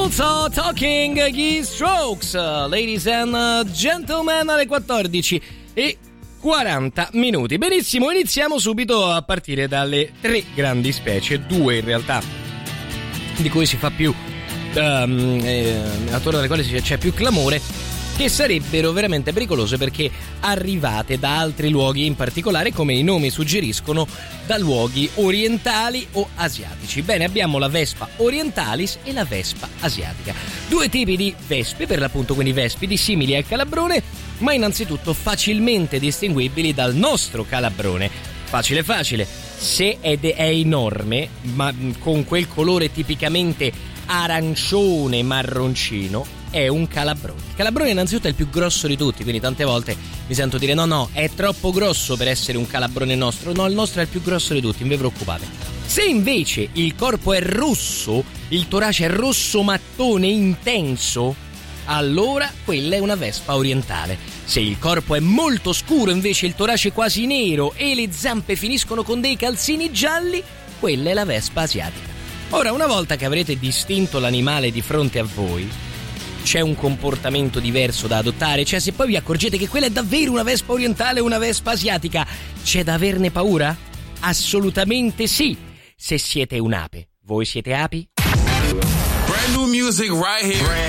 Also Talking, gli Strokes, ladies and gentlemen, alle 14:40. Benissimo, iniziamo subito a partire dalle tre grandi specie, due in realtà, di cui si fa più attorno alle quali c'è più clamore, che sarebbero veramente pericolose perché arrivate da altri luoghi, in particolare, come i nomi suggeriscono, da luoghi orientali o asiatici. Bene, abbiamo la Vespa orientalis e la Vespa asiatica, due tipi di vespe, per l'appunto, quindi vespidi simili al calabrone, ma innanzitutto facilmente distinguibili dal nostro calabrone. Facile, se è enorme, ma con quel colore tipicamente arancione marroncino, è un calabrone. Il calabrone innanzitutto è il più grosso di tutti, quindi tante volte mi sento dire no, è troppo grosso per essere un calabrone nostro. No, il nostro è il più grosso di tutti, non vi preoccupate. Se invece il corpo è rosso, il torace è rosso mattone intenso, allora quella è una Vespa orientale. Se il corpo è molto scuro, invece il torace quasi nero e le zampe finiscono con dei calzini gialli, quella è la Vespa asiatica. Ora, una volta che avrete distinto l'animale di fronte a voi, c'è un comportamento diverso da adottare? Cioè, se poi vi accorgete che quella è davvero una Vespa orientale o una Vespa asiatica, c'è da averne paura? Assolutamente sì, se siete un'ape. Voi siete api? Brand new music right here.